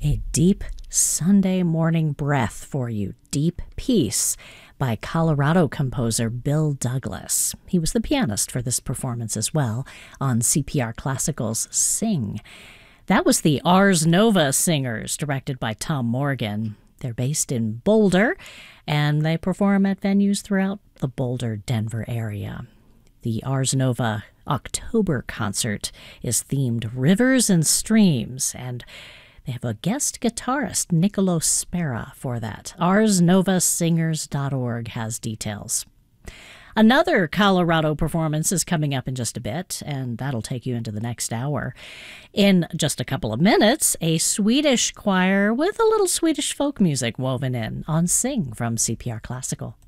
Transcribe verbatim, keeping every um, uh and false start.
A deep Sunday morning breath for you, Deep Peace, by Colorado composer Bill Douglas. He was the pianist for this performance as well on C P R Classical's Sing. That was the Ars Nova Singers, directed by Tom Morgan. They're based in Boulder, and they perform at venues throughout the Boulder-Denver area. The Ars Nova October concert is themed Rivers and Streams, and they have a guest guitarist, Niccolo Spera, for that. ars nova singers dot org has details. Another Colorado performance is coming up in just a bit, and that'll take you into the next hour. In just a couple of minutes, a Swedish choir with a little Swedish folk music woven in on Sing from C P R Classical.